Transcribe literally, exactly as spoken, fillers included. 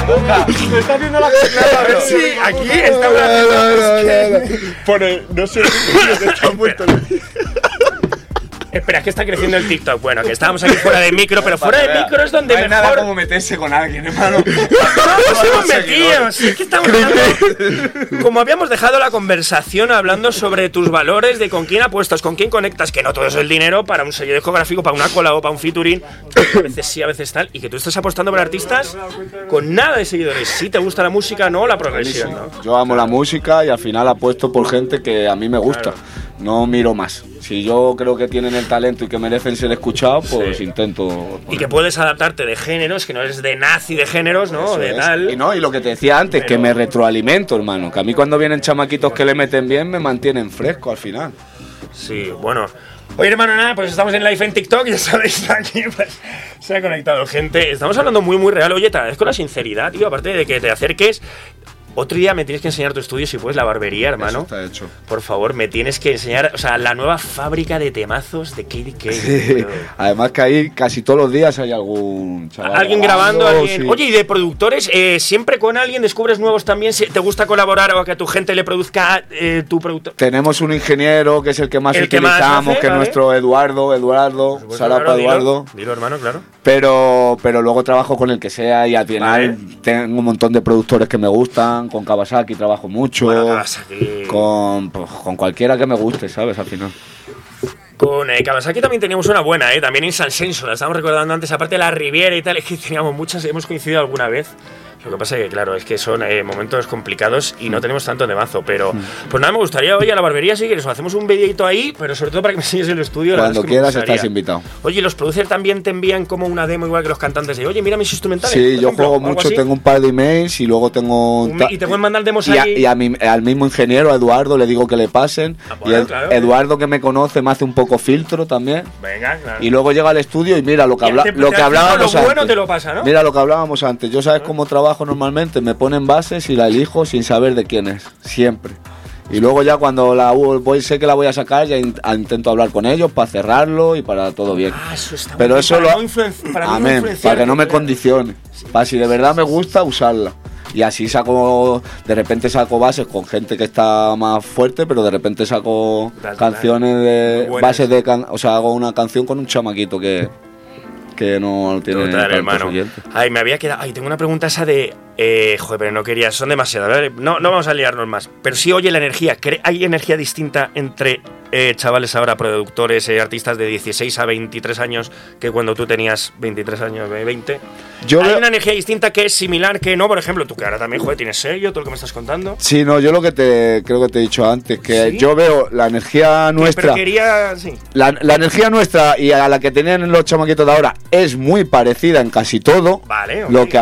Me está haciendo la cara. A ver si aquí está una... Pone, no sé, está puesto. Espera, que está creciendo el TikTok. Bueno, que estábamos aquí fuera de micro, pero fuera de micro es donde no hay mejor... nada como meterse con alguien, hermano. No nos hemos metido, sí, es que estamos hablando... Como habíamos dejado la conversación hablando sobre tus valores, de con quién apuestas, con quién conectas, que no todo es el dinero para un sello discográfico, para una cola o para un featuring, a veces sí, a veces tal, y que tú estás apostando por artistas con nada de seguidores. Si te gusta la música, no la progresión, ¿no? Yo amo la música y al final apuesto por gente que a mí me gusta. Claro. No miro más. Si yo creo que tienen el talento y que merecen ser escuchados, pues sí. intento poner. Y que puedes adaptarte de géneros, que no eres de nazi de géneros, ¿no? Eso de es. Tal. Y no, y lo que te decía antes, pero... que me retroalimento, hermano. Que a mí cuando vienen chamaquitos que le meten bien, me mantienen fresco al final. Sí, bueno. Oye, hermano, nada, pues estamos en live en TikTok, ya sabéis, aquí pues, se ha conectado gente. Estamos hablando muy, muy real. Oye, te agradezco la sinceridad, tío, aparte de que te acerques. Otro día me tienes que enseñar tu estudio, si puedes, la barbería, hermano. Eso está hecho. Por favor, me tienes que enseñar, o sea, la nueva fábrica de temazos de K D K. Sí. Además que ahí casi todos los días hay algún chaval alguien grabando, grabando alguien. Sí. Oye, y de productores, eh, siempre con alguien descubres nuevos también. ¿Te gusta colaborar o que a tu gente le produzca eh, tu productor? Tenemos un ingeniero que es el que más el utilizamos, que, más hace, que es ¿vale? nuestro Eduardo, Eduardo, Sarapa claro, Eduardo. Dilo, dilo, hermano, claro. Pero, pero luego trabajo con el que sea y al final vale. tengo un montón de productores que me gustan, con Kawasaki trabajo mucho, bueno, Kawasaki. Con, pues, con cualquiera que me guste, ¿sabes? Al final. Con eh, Kawasaki también teníamos una buena, ¿eh? También en San Senso, la estábamos recordando antes, aparte de la Riviera y tal, es que teníamos muchas, hemos coincidido alguna vez. Lo que pasa es que, claro, es que son eh, momentos complicados y no tenemos tanto de mazo, pero pues nada, me gustaría, oye, a la barbería si quieres, o hacemos un videito ahí, pero sobre todo para que me enseñes el estudio. Cuando quieras estás invitado. Oye, ¿los producers también te envían como una demo igual que los cantantes de, oye, mira mis instrumentales? Sí, yo ejemplo, juego mucho, tengo un par de emails y luego tengo... Un, y te pueden mandar demos y ahí. A, y a mi, al mismo ingeniero, a Eduardo, le digo que le pasen. Ah, bueno, y el, claro. Eduardo, que me conoce, me hace un poco filtro también. Venga, claro. Y luego llega al estudio y mira lo que, habla, te, lo te que hablábamos lo bueno antes. Te lo pasa, ¿no? Mira lo que hablábamos antes. Yo sabes cómo trabajo normalmente, me ponen bases y la elijo sin saber de quién es, siempre. Y luego ya cuando la voy, sé que la voy a sacar, ya in, intento hablar con ellos para cerrarlo y para todo bien. Ah, eso está Pero bien. eso para lo... No influen- para Amén, no para que no me condicione. Sí, para si de verdad me gusta, usarla. Y así saco, de repente saco bases con gente que está más fuerte, pero de repente saco Dale, canciones de... Buenas. bases de... Can, o sea, hago una canción con un chamaquito que... que no tiene Total, hermano. oyentes. Ay, me había quedado. Ay, tengo una pregunta esa de. Eh, joder, pero no quería. Son demasiadas. ¿Vale? No, no vamos a liarnos más. Pero sí, oye, la energía. ¿Hay energía distinta entre eh, chavales ahora, productores, eh, artistas de dieciséis a veintitrés años, que cuando tú tenías veintitrés años, veinte? Yo ¿Hay veo... una energía distinta que es similar que no? Por ejemplo, tú que ahora también, joder, tienes sello, todo lo que me estás contando. Sí, no, yo lo que te creo que te he dicho antes, que ¿Sí? yo veo la energía nuestra. Pero quería. Sí. La, la energía nuestra y a la que tenían los chamaquitos de ahora es muy parecida en casi todo. Vale, okay. Lo que